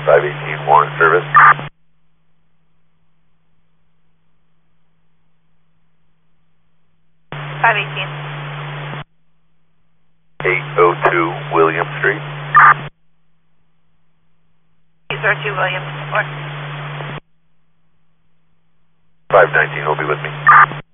518 Warren service. 518. 802 William Street. 802 William. Or 519 will be with me.